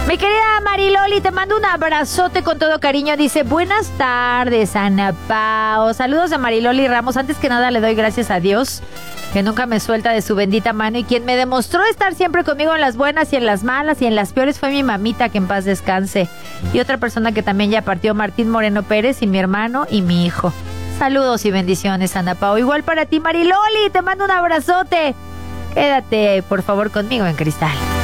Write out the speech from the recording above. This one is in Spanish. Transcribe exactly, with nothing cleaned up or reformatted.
Mi querida Mariloli, te mando un abrazote con todo cariño. Dice, buenas tardes, Ana Pao. Saludos de Mariloli Ramos. Antes que nada le doy gracias a Dios, que nunca me suelta de su bendita mano, y quien me demostró estar siempre conmigo en las buenas y en las malas y en las peores fue mi mamita, que en paz descanse. Y otra persona que también ya partió, Martín Moreno Pérez, y mi hermano y mi hijo. Saludos y bendiciones, Ana Pao. Igual para ti, Mariloli, te mando un abrazote. Quédate, por favor, conmigo en Cristal.